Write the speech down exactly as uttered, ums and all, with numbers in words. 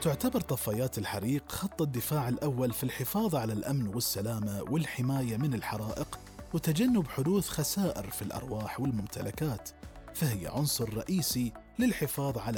تعتبر طفايات الحريق خط الدفاع الأول في الحفاظ على الأمن والسلامة والحماية من الحرائق وتجنب حدوث خسائر في الأرواح والممتلكات، فهي عنصر رئيسي للحفاظ على